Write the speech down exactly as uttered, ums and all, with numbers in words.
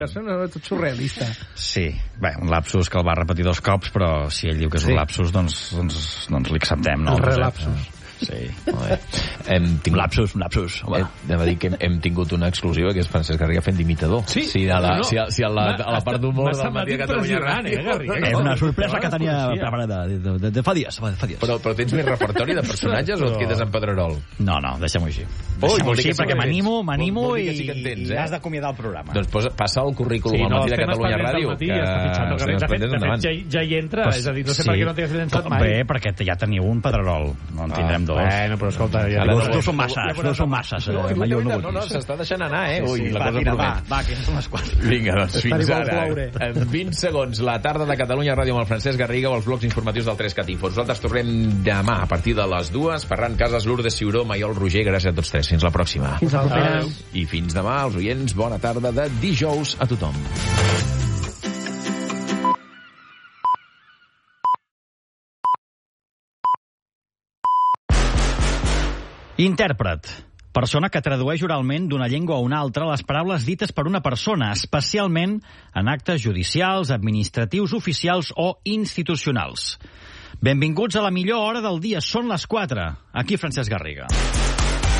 És tot surrealista. Sí, bé, un lapsus que el va repetir dos cops, però si ell diu que és sí. un lapsus, doncs, doncs, doncs li acceptem, no? Un relapsus. Sí, molt bé. Hem tingut... Un lapsus, un lapsus. Home. Anem a dir que hem, hem tingut una exclusiva, que és Francesc Garriga fent d'imitador. Sí? Sí, a la, no. si a, si a la, a la part d'humor del matí a Catalunya Ràdio. Ràdio. És una sorpresa que tenia preparada de, de, de, de fa dies. Fa dies. Però, però tens més repertori de personatges o et quedes en Pedrerol? No, no, deixem-ho així. Ui, Deixem-ho vol dir així, que sí perquè que m'animo, tens. m'animo Vol dir i, que sí que en tens, i eh? has d'acomiadar el programa. Doncs posa, passa el currículum Sí, al no, matí de estem Catalunya expedients Ràdio. del matí, està fitxant, Que... de fet, de fet ja, ja hi entra, Pues, és a dir, no sé sí. per què no t'has llançat mai. Bé, perquè ja teniu un Pedrerol, no en tindrem dos. Bueno, però escolta... Ja Dos, dos són masses, dos són masses. No, Eh, no, no, no, no, s'està deixant anar, eh? Sí, Ui, sí, la va, cosa tira, va, promet. va, que ja són les quatre. Vinga, doncs fins Estaré ara. molt ploure. En vint segons, la tarda de Catalunya Ràdio amb el Francesc Garriga o els blocs informatius del tres cat info. Nosaltres tornem demà a partir de les dues. Ferran Casas, Lourdes Ciuró, Maiol Roger, gràcies a tots tres. Fins la pròxima. Fins la propera. I fins demà, els oients, bona tarda de dijous a tothom. Intèrpret. Persona que tradueix oralment d'una llengua a una altra les paraules dites per una persona, especialment en actes judicials, administratius, oficials o institucionals. Benvinguts a la millor hora del dia. Són les quatre. Aquí Francesc Garriga.